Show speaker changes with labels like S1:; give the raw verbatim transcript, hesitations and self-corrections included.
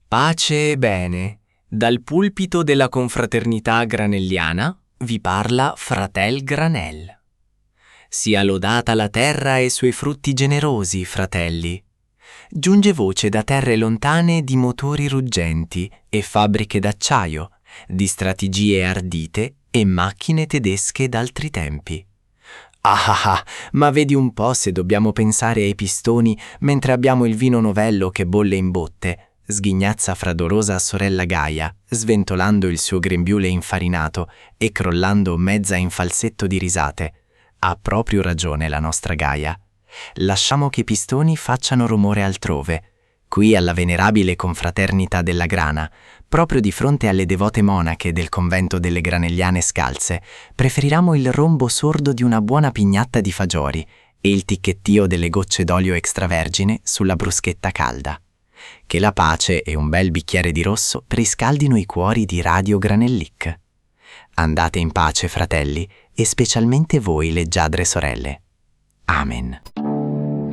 S1: Pace e bene. Dal pulpito della confraternità granelliana vi parla Fratel Granel. Sia lodata la terra e i suoi frutti generosi, fratelli. Giunge voce da terre lontane di motori ruggenti e fabbriche d'acciaio, di strategie ardite e macchine tedesche d'altri tempi. Ah ah ah, ma vedi un po' se dobbiamo pensare ai pistoni mentre abbiamo il vino novello che bolle in botte, sghignazza fradorosa sorella Gaia, sventolando il suo grembiule infarinato e crollando mezza in falsetto di risate. Ha proprio ragione la nostra Gaia. Lasciamo che i pistoni facciano rumore altrove, qui alla venerabile confraternita della grana, proprio di fronte alle devote monache del convento delle Granelliane Scalze, preferiamo il rombo sordo di una buona pignatta di fagioli e il ticchettio delle gocce d'olio extravergine sulla bruschetta calda. Che la pace e un bel bicchiere di rosso riscaldino i cuori di Radio Granellic. Andate in pace, fratelli, e specialmente voi, leggiadre sorelle. Amen.